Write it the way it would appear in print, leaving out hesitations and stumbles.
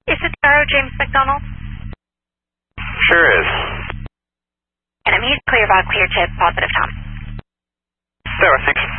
Is it James McDonald? Sure is. And I'm here to clear about clear chip, positive Tom. Sarah, thanks.